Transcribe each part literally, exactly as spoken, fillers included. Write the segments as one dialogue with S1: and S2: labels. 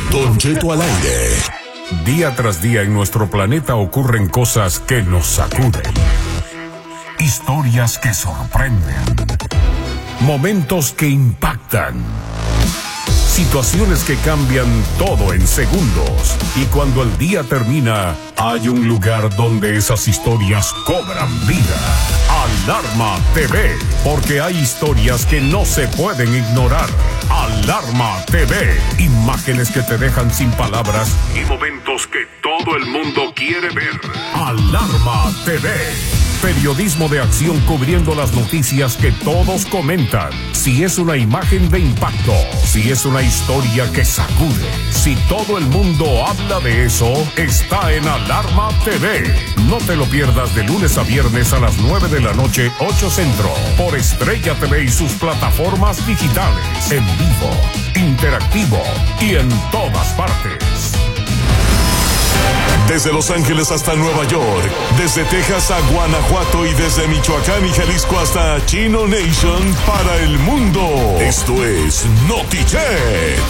S1: Don Cheto al aire. Día tras día en nuestro planeta ocurren cosas que nos sacuden. Historias que sorprenden. Momentos que impactan. Situaciones que cambian todo en segundos. Y cuando el día termina, hay un lugar donde esas historias cobran vida. Alarma T V, porque hay historias que no se pueden ignorar. Alarma T V, imágenes que te dejan sin palabras y momentos que todo el mundo quiere ver. Alarma T V. Periodismo de acción cubriendo las noticias que todos comentan. Si es una imagen de impacto, si es una historia que sacude, si todo el mundo habla de eso, está en Alarma T V. No te lo pierdas de lunes a viernes a las nueve de la noche, ocho Centro, por Estrella T V y sus plataformas digitales, en vivo, interactivo y en todas partes. Desde Los Ángeles hasta Nueva York, desde Texas a Guanajuato y desde Michoacán y Jalisco hasta Chino Nation para el mundo. Esto es NotiChet.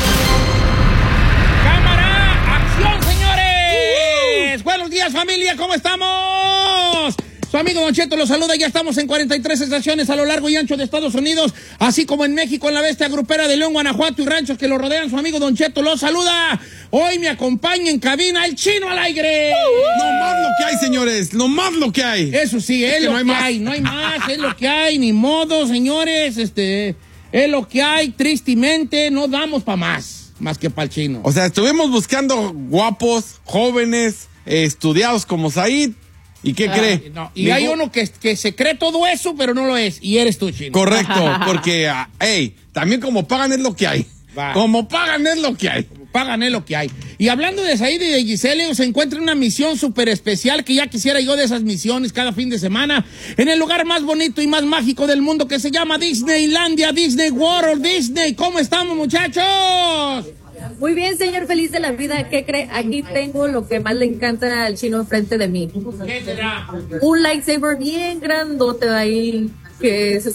S2: ¡Cámara! ¡Acción, señores! Uh-huh. Buenos días, familia, ¿cómo estamos? Su amigo Don Cheto los saluda. Ya estamos en cuarenta y tres estaciones a lo largo y ancho de Estados Unidos, así como en México, en la bestia grupera de León, Guanajuato y ranchos que lo rodean. Su amigo Don Cheto los saluda. Hoy me acompaña en cabina el Chino al aire.
S3: Uh-huh. No más lo que hay, señores. No más lo que hay.
S2: Eso sí, es, es lo que, no hay, que hay. No hay más, es lo que hay. Ni modo, señores. Este, es lo que hay. Tristemente, no damos para más. Más que para el Chino.
S3: O sea, estuvimos buscando guapos, jóvenes, eh, estudiados como Said. ¿Y qué ah, cree?
S2: No. Y Digo, hay uno que, que se cree todo eso, pero no lo es. Y eres tú, Chino.
S3: Correcto, porque, uh, hey, también como pagan es lo que hay. Va. Como pagan es lo que hay.
S2: Como pagan es lo que hay. Y hablando de Said y de Giselle, se encuentra una misión súper especial que ya quisiera yo de esas misiones cada fin de semana en el lugar más bonito y más mágico del mundo que se llama Disneylandia, Disney World, Disney. ¿Cómo estamos, muchachos?
S4: Muy bien, señor, feliz de la vida. ¿Qué cree? Aquí tengo lo que más le encanta al Chino enfrente de mí.
S2: ¿Qué será?
S4: Un lightsaber bien grandote ahí. Que es...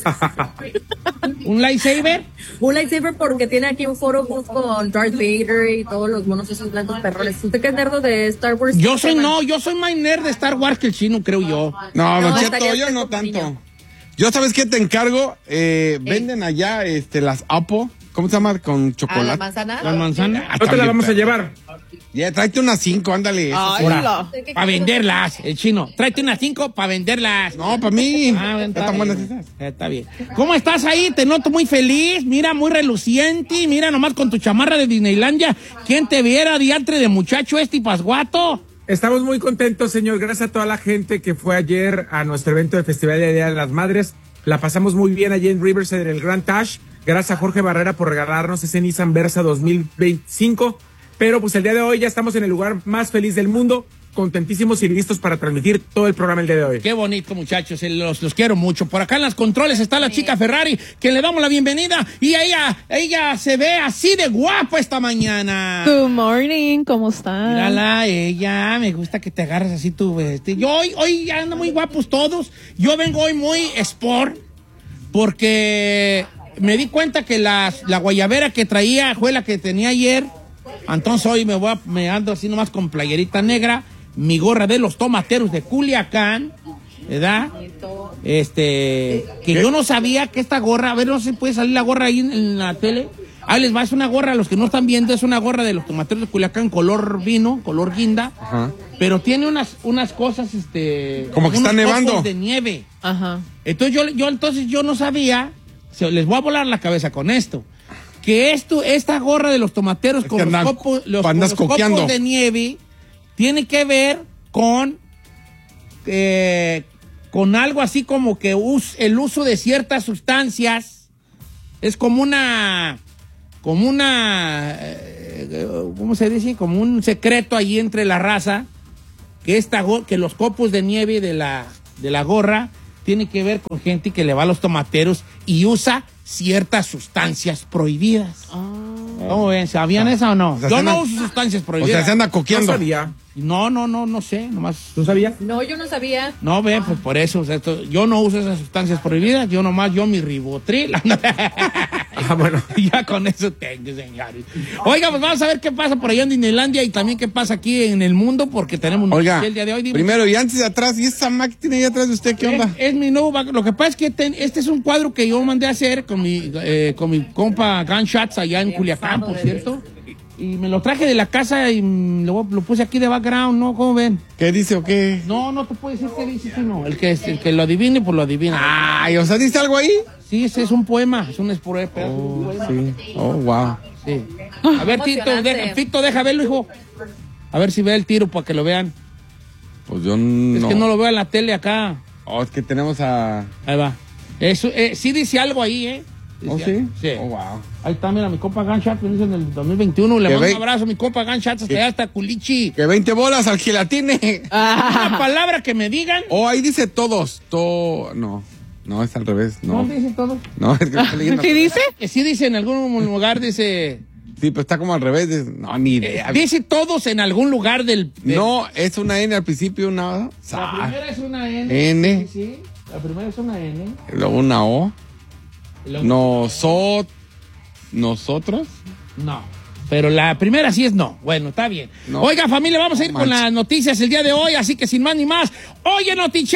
S2: ¿Un lightsaber?
S4: Un lightsaber porque tiene aquí un foro con Darth Vader y todos los monos esos blancos perrones. ¿Usted qué es nerdo de Star Wars?
S2: Yo soy no, yo soy más nerd de Star Wars que el Chino, creo yo.
S3: No, no, Cheto, yo no tanto. Niño. Yo, ¿sabes qué te encargo? Eh, venden allá este, las Apple. ¿Cómo se llama? ¿Con chocolate?
S4: ¿La manzana?
S2: ¿La manzana?
S5: Ah, no te la vamos a llevar.
S3: Ya, yeah, tráete unas cinco, ándale.
S2: Para venderlas, el Chino. Tráete unas cinco para venderlas.
S3: No, para mí.
S2: Ah, bien, está, bien. Esas? Está bien. ¿Cómo estás ahí? Te noto muy feliz. Mira, muy reluciente. Mira nomás con tu chamarra de Disneylandia. ¿Quién te viera, diantre de muchacho este y pasguato?
S5: Estamos muy contentos, señor. Gracias a toda la gente que fue ayer a nuestro evento de Festival de Día de las Madres. La pasamos muy bien allí en Riverside, en el Grand Taj. Gracias a Jorge Barrera por regalarnos ese Nissan Versa dos mil veinticinco. Pero pues el día de hoy ya estamos en el lugar más feliz del mundo, contentísimos y listos para transmitir todo el programa el día de hoy.
S2: Qué bonito, muchachos, los, los quiero mucho. Por acá en los controles está la chica Ferrari, que le damos la bienvenida, y ella, ella se ve así de guapa esta mañana.
S6: Good morning, ¿cómo están?
S2: Mírala, ella, me gusta que te agarres así tu vestido. Yo hoy, hoy andan muy guapos todos. Yo vengo hoy muy sport, porque me di cuenta que la, la guayabera que traía fue la que tenía ayer. Entonces hoy me voy a, me ando así nomás con playerita negra, mi gorra de los tomateros de Culiacán, ¿verdad? Este, que yo no sabía que esta gorra, a ver, no se puede salir la gorra ahí en, en la tele. Ahí les va, es una gorra, los que no están viendo, es una gorra de los tomateros de Culiacán, color vino, color guinda. Ajá. Pero tiene unas, unas cosas, este...
S3: Como que está nevando.
S2: de nieve.
S6: Ajá.
S2: Entonces yo, yo entonces yo no sabía, les voy a volar la cabeza con esto. Que esto, esta gorra de los tomateros es con, andan, los, copos, los, con los copos de nieve tiene que ver con eh, con algo así como que us, el uso de ciertas sustancias es como una como una eh, ¿cómo se dice? Como un secreto ahí entre la raza que esta que los copos de nieve de la de la gorra tiene que ver con gente que le va a los tomateros y usa ciertas sustancias prohibidas. Oh. ¿Cómo ven? ¿Sabían ah. eso o no? O sea, Yo no anda, uso sustancias prohibidas.
S3: O sea, se anda coqueando.
S5: No sabía.
S2: No, no, no, no sé, nomás.
S5: ¿Tú sabías?
S4: No, yo no sabía.
S2: No, ve, pues por eso, o sea, esto, yo no uso esas sustancias prohibidas, yo nomás, yo mi ribotril.
S5: Ah, bueno.
S2: Ya con eso tengo, señores. Oiga, pues vamos a ver qué pasa por allá en Disneylandia y también qué pasa aquí en el mundo, porque tenemos
S3: Oiga,
S2: el día de hoy. Dime.
S3: Primero, y antes de atrás, ¿y esa máquina ahí atrás de usted qué onda?
S2: Es, es mi nuevo, lo que pasa es que ten, este es un cuadro que yo mandé a hacer con mi, eh, con mi compa Gunshots allá en Culiacán, por cierto. Y me lo traje de la casa y lo, lo puse aquí de background, ¿no? ¿Cómo ven?
S3: ¿Qué dice o qué?
S2: No, no te puedo decir qué dice, no. El que, el que lo adivine, pues lo adivina.
S3: Ay, o sea, ¿dice algo ahí?
S2: Sí, ese es un poema, es un esporo,
S3: Oh, sí. Oh, wow.
S2: Sí. A ver, Tito, deja, Tito, deja verlo, hijo. A ver si ve el tiro para que lo vean.
S3: Pues yo no.
S2: Es que no lo veo en la tele acá.
S3: Oh, es que tenemos a...
S2: Ahí va. Eso, eh, sí dice algo ahí, ¿eh?
S3: ¿Oh, sí?
S2: Sí.
S3: Oh, wow.
S2: Ahí está, mira, mi compa Gunshots, que hizo en el dos mil veintiuno. Le
S3: Que
S2: mando
S3: ve-
S2: un abrazo, mi compa Gunshots, hasta allá, hasta Culichi.
S3: Que veinte bolas al gelatine.
S2: Una palabra que me digan.
S3: Oh, ahí dice todos. To... No. No, es al revés. No.
S2: ¿Dónde dice todo?
S3: No, es que estoy leyendo.
S6: ¿Qué dice?
S2: Que sí dice en algún lugar, dice...
S3: Sí, pero está como al revés. dice- No, ni idea.
S2: Dice todos en algún lugar del... del-
S3: No, es una N al principio, una...
S2: La
S3: Sa-
S2: primera es una N.
S3: N.
S2: Sí, sí. La primera es una N.
S3: Luego una O.
S2: Y luego-
S3: Nosot... Nosotros.
S2: No. Pero la primera sí es no. Bueno, está bien.
S3: No.
S2: Oiga, familia, vamos a ir
S3: No
S2: con
S3: manches.
S2: las noticias el día de hoy, así que sin más ni más. ¡Oye, Notiche!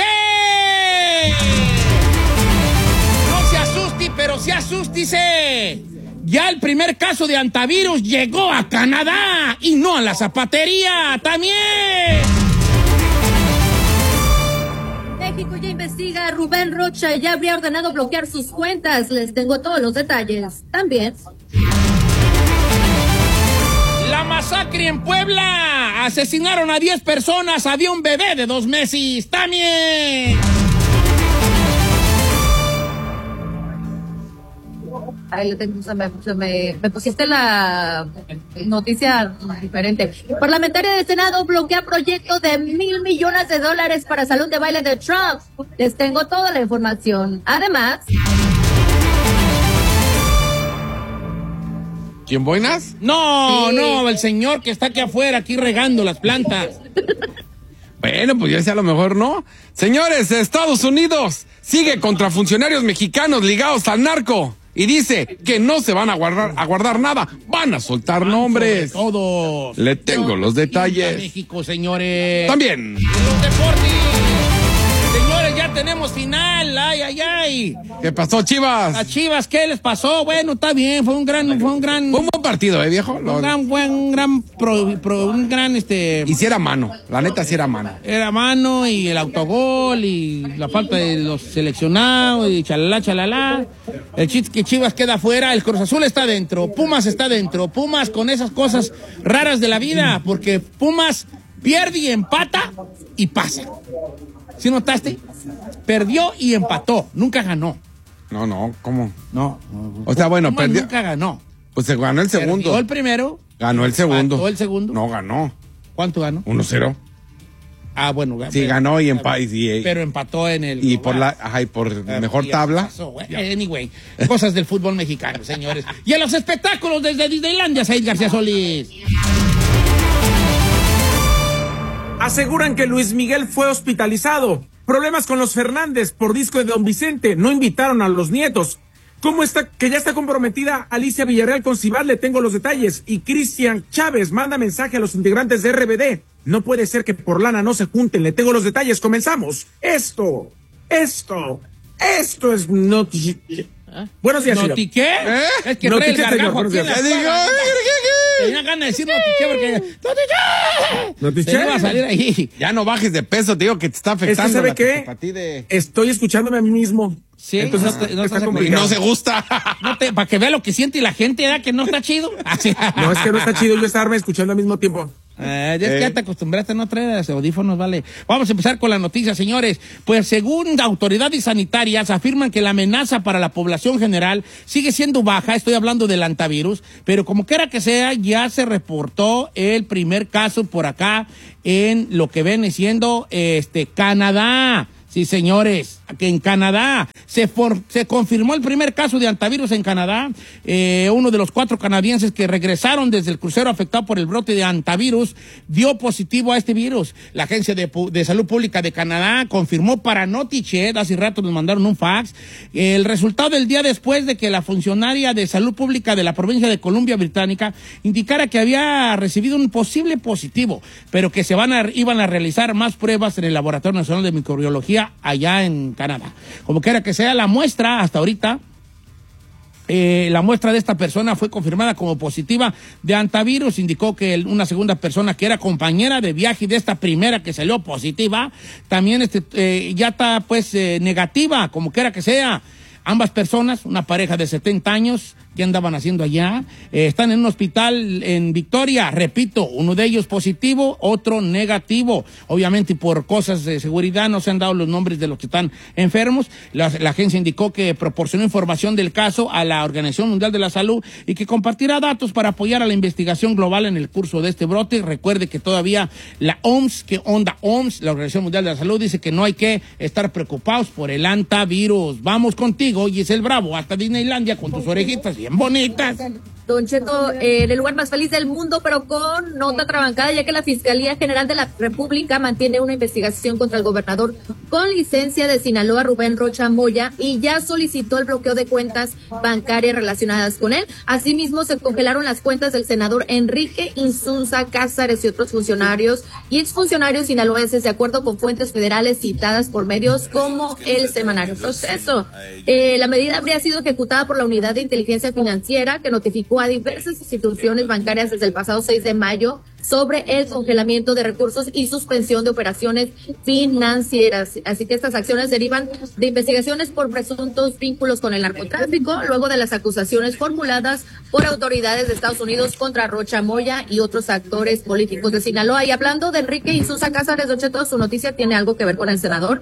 S2: No se asuste, pero se asústice. Ya el primer caso de antivirus llegó a Canadá y no a la zapatería también.
S4: México ya investiga a Rubén Rocha y ya habría ordenado bloquear sus cuentas. Les tengo todos los detalles. También.
S2: La masacre en Puebla. Asesinaron a diez personas. Había un bebé de dos meses. También.
S4: Ahí le tengo, se me, se me, me pusiste la noticia diferente. Parlamentaria del Senado bloquea proyecto de mil millones de dólares para salón de baile de Trump. Les tengo toda la información. Además,
S3: ¿Quién Boinas?
S2: No,
S4: Sí.
S2: no, el señor que está aquí afuera, aquí regando las plantas.
S3: Bueno, pues ya sea a lo mejor no. Señores, Estados Unidos sigue contra funcionarios mexicanos ligados al narco. Y dice que no se van a guardar, a guardar nada. Van a soltar nombres.
S2: Sobre todos.
S3: Le tengo los
S2: Y a
S3: detalles.
S2: México, señores.
S3: También.
S2: Los deportes. Señores, ya tenemos final. Ay, ay, ay.
S3: ¿Qué pasó,
S2: A
S3: Chivas?
S2: Chivas, ¿qué les pasó? Bueno, está bien. Fue un gran, fue un gran,
S3: Fue un buen partido, ¿eh, viejo? Lo-
S2: un gran, buen, un gran, pro- pro- un gran, este.
S3: Y si era mano. La neta, si era mano.
S2: Era mano y el autogol y la falta de los seleccionados y chalala, chalala. El chiste que Chivas queda fuera, el Cruz Azul está dentro, Pumas está dentro. Pumas con esas cosas raras de la vida, porque Pumas pierde y empata y pasa. ¿Sí notaste? Perdió y empató, nunca ganó.
S3: No, no, ¿cómo?
S2: No.
S3: O sea, bueno,
S2: Pumas
S3: perdió.
S2: nunca ganó.
S3: Pues se ganó el segundo.
S2: Perdió el primero.
S3: Ganó el segundo.
S2: Empató el segundo.
S3: No, ganó.
S2: ¿Cuánto ganó?
S3: uno cero.
S2: Ah, bueno.
S3: Sí, ganó y empató. Y,
S2: Pero empató en el.
S3: y por la, ajá, y por
S2: Eh,
S3: mejor
S2: ya
S3: tabla.
S2: pasó, güey. Anyway, cosas del fútbol mexicano, señores. Y en los espectáculos desde Disneylandia, Said García Solís.
S5: Aseguran que Luis Miguel fue hospitalizado. Problemas con los Fernández por disco de Don Vicente. No invitaron a los nietos. ¿Cómo está? Que ya está comprometida Alicia Villarreal con Cibar, le tengo los detalles. Y Cristian Chávez manda mensaje a los integrantes de R B D. No puede ser que por lana no se junten, le tengo los detalles. Comenzamos. Esto, esto, esto es noti... Buenos días, señor.
S2: ¿Notiqué?
S3: ¿Eh?
S2: Es que
S5: Notiqué,
S2: trae el
S5: señor,
S2: gargajo
S5: buenos
S2: aquí en
S5: días.
S2: la
S3: Le digo,
S2: espalda.
S3: "Ay,
S2: Tenía ganas de decir notiqué porque... ¡Notiqué!
S5: ¿Notiqué?
S2: Se iba a salir ahí.
S3: ya no bajes de peso, te digo que te está afectando.
S5: ¿sabe
S3: la
S5: qué?
S3: telepatía de-
S5: Estoy escuchándome a mí mismo.
S2: Sí,
S5: Entonces,
S2: no te- no
S5: está
S2: te-
S3: Y
S5: complicado.
S3: no se gusta.
S2: No te, para que vea lo que siente la gente, ¿era que no está chido? Así.
S5: No, es que no está chido yo estarme escuchando al mismo tiempo.
S2: Eh, es que
S3: Eh.
S2: ya te acostumbraste a no traer los audífonos, vale. Vamos a empezar con la noticia, señores. Pues según autoridades sanitarias afirman que la amenaza para la población general sigue siendo baja, estoy hablando del antivirus, pero como quiera que sea, ya se reportó el primer caso por acá en lo que viene siendo este Canadá. Sí, señores, que en Canadá se, for, se confirmó el primer caso de antivirus en Canadá. Eh, uno de los cuatro canadienses que regresaron desde el crucero afectado por el brote de antivirus dio positivo a este virus. La Agencia de, de Salud Pública de Canadá confirmó para Notichet, hace rato nos mandaron un fax, el resultado del día después de que la funcionaria de Salud Pública de la provincia de Columbia Británica indicara que había recibido un posible positivo, pero que se van a, iban a realizar más pruebas en el Laboratorio Nacional de Microbiología allá en Canadá. Como quiera que sea, la muestra hasta ahorita, eh, la muestra de esta persona fue confirmada como positiva de antivirus. Indicó que el, una segunda persona que era compañera de viaje de esta primera que salió positiva, también este, eh, ya está pues eh, negativa, como quiera que sea. Ambas personas, una pareja de setenta años, ¿qué andaban haciendo allá? Eh, están en un hospital en Victoria, repito, uno de ellos positivo, otro negativo. Obviamente por cosas de seguridad no se han dado los nombres de los que están enfermos. La, la agencia indicó que proporcionó información del caso a la Organización Mundial de la Salud y que compartirá datos para apoyar a la investigación global en el curso de este brote. Recuerde que todavía la O M S, que onda O M S, la Organización Mundial de la Salud, dice que no hay que estar preocupados por el antivirus. Vamos contigo, Giselle Bravo, hasta Disneylandia con tus orejitas bien bonitas.
S4: Don Cheto, eh, en el lugar más feliz del mundo, pero con nota trabancada, ya que la Fiscalía General de la República mantiene una investigación contra el gobernador con licencia de Sinaloa, Rubén Rocha Moya, y ya solicitó el bloqueo de cuentas bancarias relacionadas con él. Asimismo, se congelaron las cuentas del senador Enrique Insunza Cázares y otros funcionarios y exfuncionarios sinaloenses, de acuerdo con fuentes federales citadas por medios como El Semanario Proceso. Eh, la medida habría sido ejecutada por la Unidad de Inteligencia Financiera, que notificó a diversas instituciones bancarias desde el pasado seis de mayo sobre el congelamiento de recursos y suspensión de operaciones financieras. Así que estas acciones derivan de investigaciones por presuntos vínculos con el narcotráfico, luego de las acusaciones formuladas por autoridades de Estados Unidos contra Rocha Moya y otros actores políticos de Sinaloa. Y hablando de Enrique Insunza Cázares, Don Cheto, su noticia tiene algo que ver con el senador.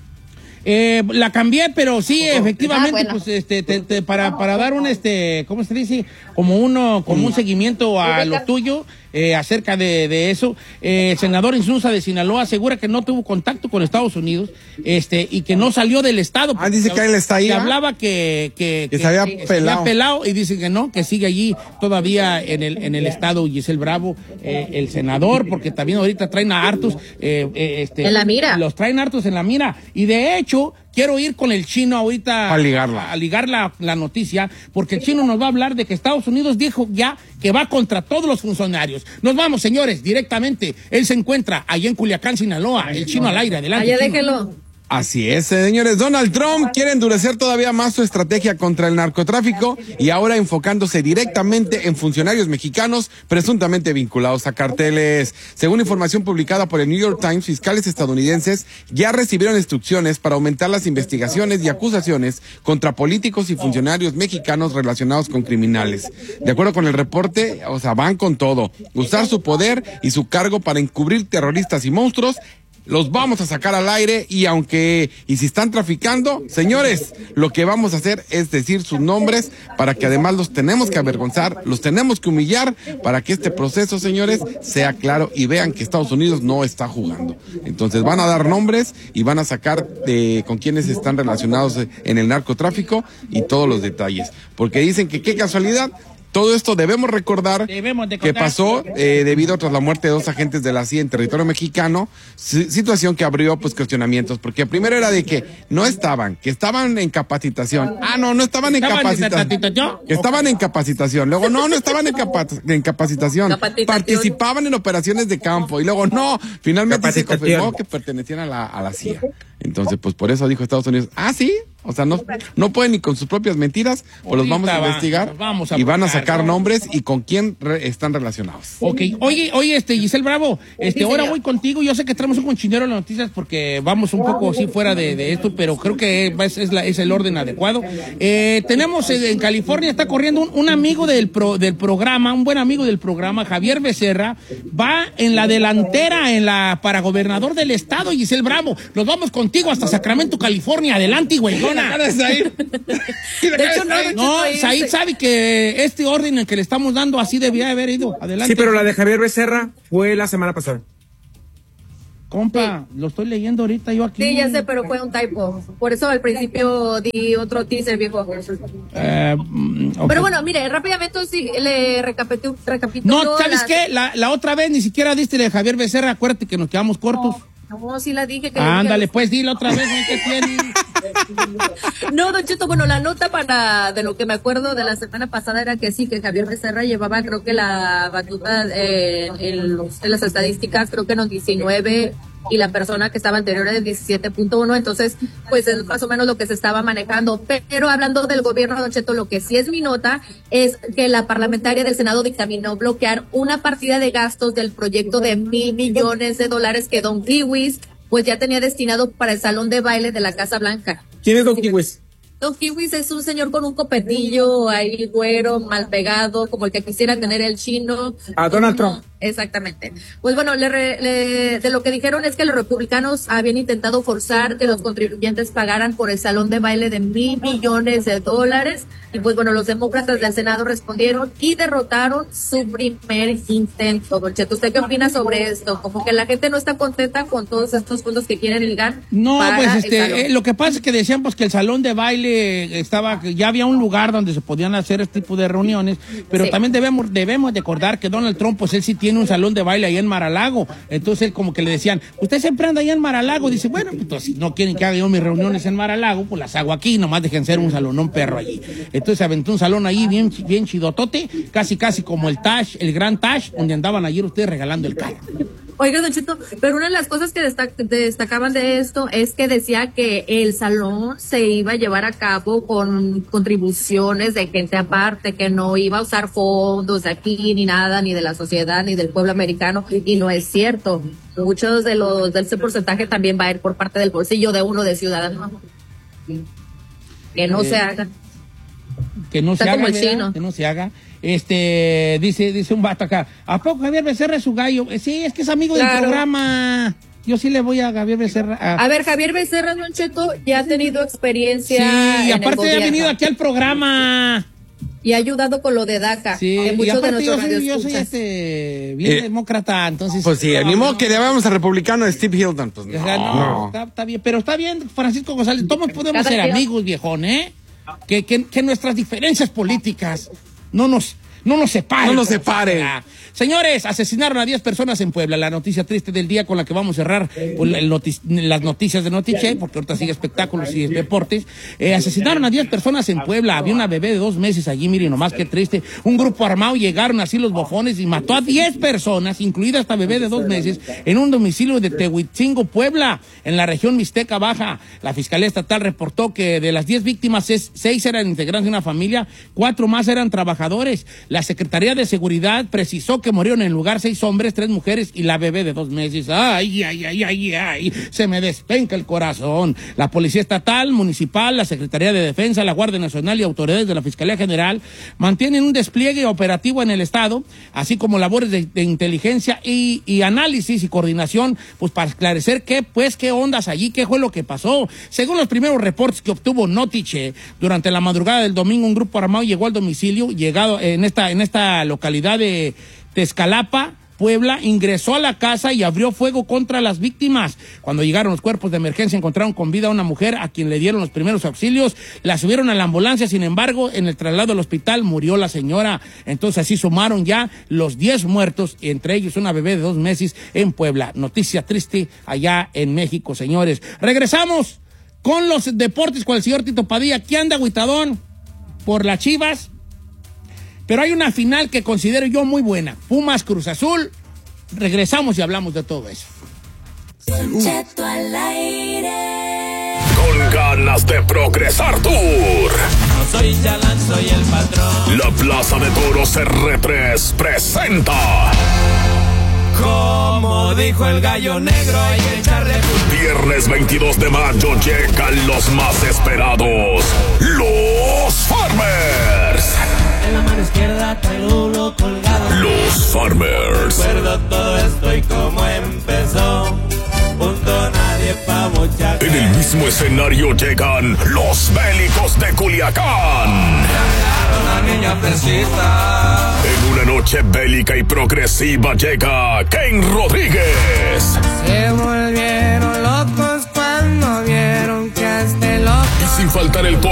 S2: Eh, la cambié, pero sí, efectivamente, ah, bueno. pues, este, te, te, para, para dar un, este, ¿cómo se dice? Como uno, como un seguimiento a lo tuyo, eh, acerca de, de eso. Eh, el senador Insunza de Sinaloa asegura que no tuvo contacto con Estados Unidos, este, y que no salió del estado.
S3: Ah, dice que él está ahí.
S2: Que hablaba que, que,
S3: que,
S2: que
S3: se había
S2: que,
S3: pelado.
S2: Se había pelado, y dice que no, que sigue allí todavía en el, en el estado Giselle Bravo, eh, el senador, porque también ahorita traen a hartos, eh, eh, este.
S4: En la mira.
S2: Los traen hartos en la mira. Y de hecho, quiero ir con el chino ahorita
S3: a ligarla,
S2: a ligar la, la noticia, porque el chino nos va a hablar de que Estados Unidos dijo ya que va contra todos los funcionarios. Nos vamos, señores, directamente. Él se encuentra allá en Culiacán, Sinaloa. El chino al aire, adelante.
S4: Allá déjelo.
S3: Así es, señores. Donald Trump quiere endurecer todavía más su estrategia contra el narcotráfico y ahora enfocándose directamente en funcionarios mexicanos presuntamente vinculados a carteles. Según información publicada por el New York Times, fiscales estadounidenses ya recibieron instrucciones para aumentar las investigaciones y acusaciones contra políticos y funcionarios mexicanos relacionados con criminales. De acuerdo con el reporte, o sea, van con todo. Usar su poder y su cargo para encubrir terroristas y monstruos. Los vamos a sacar al aire y aunque, y si están traficando, señores, lo que vamos a hacer es decir sus nombres para que además los tenemos que avergonzar, los tenemos que humillar para que este proceso, señores, sea claro y vean que Estados Unidos no está jugando. Entonces van a dar nombres y van a sacar de con quienes están relacionados en el narcotráfico y todos los detalles. Porque dicen que qué casualidad. Todo esto debemos recordar
S2: debemos de
S3: que pasó eh, debido tras la muerte de dos agentes de la C I A en territorio mexicano, situación que abrió pues cuestionamientos, porque primero era de que no estaban, que estaban en capacitación. Ah, no, no estaban en capacitación. Que estaban en capacitación. Luego, no, no estaban en, capa en capacitación. Participaban en operaciones de campo. Y luego, no, finalmente se confirmó que pertenecían a la, a la C I A. Entonces, pues por eso dijo Estados Unidos, ah, sí, o sea, no, no pueden ni con sus propias mentiras, pues los vamos a investigar vamos a y van a sacar nombres y con quién re están relacionados.
S2: Ok, oye, oye, este, Giselle Bravo, este, sí, ahora voy contigo, yo sé que traemos un conchinero en las noticias porque vamos un poco así fuera de, de esto, pero creo que es, es, la, es el orden adecuado. Eh, tenemos en, en California, está corriendo un, un amigo del, pro, del programa, un buen amigo del programa, Javier Becerra, va en la delantera en la para gobernador del estado, Giselle Bravo, nos vamos contigo hasta Sacramento, California, adelante, güeyona.
S4: De hecho, no,
S2: no, Said sabe que este orden en el que le estamos dando así debía haber ido. Adelante.
S5: Sí, pero la de Javier Becerra fue la semana pasada.
S2: Compa, sí. Lo estoy leyendo ahorita yo aquí.
S4: Sí, ya sé, pero fue un typo. Por eso al principio di otro teaser, viejo. Eh, okay. Pero bueno, mire, rápidamente sí, le recapitulo.
S2: No, ¿sabes las... qué? La, la otra vez ni siquiera diste de Javier Becerra, acuérdate que nos quedamos cortos.
S4: No, no sí la dije. Que
S2: Ándale, dije... pues dile otra vez, ¿qué tiene?
S4: No, Don Cheto, bueno, la nota para, de lo que me acuerdo de la semana pasada era que sí, que Javier Becerra llevaba, creo que la batuta eh, en, los, en las estadísticas, creo que en los diecinueve, y la persona que estaba anterior era de diecisiete punto uno, entonces, pues es más o menos lo que se estaba manejando. Pero hablando del gobierno, Don Cheto, lo que sí es mi nota es que la parlamentaria del Senado dictaminó bloquear una partida de gastos del proyecto de mil millones de dólares que Don Kiwis pues ya tenía destinado para el salón de baile de la Casa Blanca.
S5: ¿Quién es Don Kiwis?
S4: Don Kiwis es un señor con un copetillo ahí güero, mal pegado, como el que quisiera tener el chino.
S5: A Donald Trump.
S4: Exactamente. Pues bueno, le, le, de lo que dijeron es que los republicanos habían intentado forzar que los contribuyentes pagaran por el salón de baile de mil millones de dólares. Y pues bueno, los demócratas del Senado respondieron y derrotaron su primer intento. Don Cheto, ¿usted qué opina sobre esto? Como que la gente no está contenta con todos estos fondos que quieren ligar.
S2: No, pues este, eh, lo que pasa es que decían pues que el salón de baile estaba, ya había un lugar donde se podían hacer este tipo de reuniones, pero sí. También debemos, debemos de acordar que Donald Trump, pues él sí tiene un salón de baile ahí en Mar-a-Lago. Entonces él como que le decían, usted siempre anda ahí en Mar-a-Lago. Dice, bueno, pues si no quieren que haga yo mis reuniones en Mar-a-Lago, pues las hago aquí, nomás dejen ser un salonón perro allí. Entonces aventó un salón ahí bien, bien chidotote, casi casi como el Tash, el Gran Tash, donde andaban ayer ustedes regalando el carro.
S4: Oiga, Don Cheto, pero una de las cosas que destac- destacaban de esto es que decía que el salón se iba a llevar a cabo con contribuciones de gente aparte, que no iba a usar fondos de aquí, ni nada, ni de la sociedad, ni del pueblo americano, y no es cierto. Muchos de los, de ese porcentaje también va a ir por parte del bolsillo de uno de ciudadanos. Que no eh, se haga.
S2: Que no se haga, que no se haga. Este, dice, dice un vato acá, ¿a poco Javier Becerra es su gallo? Sí, es que es amigo claro. del programa. Yo sí le voy a Javier Becerra. A,
S4: a ver, Javier Becerra, Don Cheto, ya ha tenido experiencia.
S2: Sí, y aparte ha venido aquí al programa.
S4: Y ha ayudado con lo de DACA.
S2: Sí,
S4: de
S2: y aparte yo soy, yo soy este, bien eh, demócrata, entonces.
S3: Pues sí, ni modo que le vamos a republicano de Steve Hilton. Pues no,
S2: o sea, no, no. Está, está bien, pero está bien, Francisco González, todos podemos Cada ser día. amigos, viejón, ¿eh? Que, que, que nuestras diferencias políticas no nos, no nos separen.
S3: No nos separen.
S2: Señores, asesinaron a diez personas en Puebla. La noticia triste del día con la que vamos a cerrar pues, el notic- las noticias de Notiche, porque ahorita sigue espectáculos y deportes. Eh, asesinaron a diez personas en Puebla. Había una bebé de dos meses allí, miren nomás qué triste. Un grupo armado llegaron así los bofones y mató a diez personas, incluida esta bebé de dos meses, en un domicilio de Tehuitzingo, Puebla, en la región Mixteca Baja. La Fiscalía Estatal reportó que de las diez víctimas, seis eran integrantes de una familia, cuatro más eran trabajadores. La Secretaría de Seguridad precisó que murieron en el lugar seis hombres, tres mujeres y la bebé de dos meses. Ay, ay, ay, ay, ay, se me despenca el corazón. La Policía Estatal, Municipal, la Secretaría de Defensa, la Guardia Nacional y autoridades de la Fiscalía General mantienen un despliegue operativo en el Estado, así como labores de, de inteligencia y, y análisis y coordinación, pues para esclarecer qué, pues, qué ondas allí, qué fue lo que pasó. Según los primeros reportes que obtuvo Notiche, durante la madrugada del domingo un grupo armado llegó al domicilio, llegado en esta, en esta localidad de Tezcalapa, Puebla, ingresó a la casa y abrió fuego contra las víctimas. Cuando llegaron los cuerpos de emergencia, encontraron con vida a una mujer a quien le dieron los primeros auxilios, la subieron a la ambulancia, sin embargo, en el traslado al hospital murió la señora. Entonces así sumaron ya los diez muertos, entre ellos una bebé de dos meses en Puebla. Noticia triste allá en México, señores. Regresamos con los deportes con el señor Tito Padilla. ¿Qué anda, agüitadón? Por las Chivas. Pero hay una final que considero yo muy buena. Pumas Cruz Azul. Regresamos y hablamos de todo eso.
S1: Don Cheto al aire. Con ganas de progresar Tour.
S7: No soy chalán, soy el patrón.
S1: La Plaza de Toros R tres presenta.
S7: Como dijo el gallo negro, hay que echarle.
S1: Viernes veintidós de mayo llegan los más esperados. Los Farmers.
S7: En la mano izquierda traigo uno colgado.
S1: Los Farmers.
S7: Recuerdo todo esto y cómo empezó. Punto nadie pa' mucha.
S1: En el mismo escenario llegan los Bélicos de Culiacán.
S7: Una niña fresita.
S1: En una noche noche bélica y progresiva llega Ken Rodríguez.
S8: Se volvieron locos cuando vieron que a este loco.
S1: Y sin faltar el